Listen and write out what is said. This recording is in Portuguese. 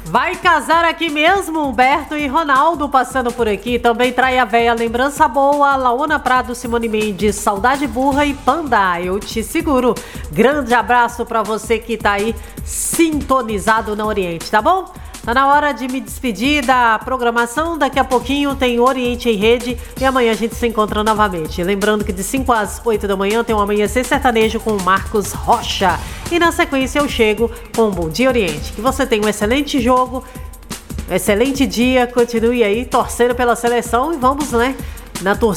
Vai casar aqui mesmo, Humberto e Ronaldo passando por aqui. Também trai a véia lembrança boa, Laona Prado, Simone Mendes, Saudade Burra e Panda, eu te seguro. Grande abraço pra você que tá aí sintonizado na Oriente, tá bom? Tá na hora de me despedir da programação. Daqui a pouquinho tem Oriente em Rede e amanhã a gente se encontra novamente. Lembrando que de 5 às 8 da manhã tem um Amanhecer Sertanejo com o Marcos Rocha. E na sequência eu chego com o Bom Dia Oriente. Que você tenha um excelente jogo, excelente dia. Continue aí torcendo pela seleção e vamos, né, na torcida.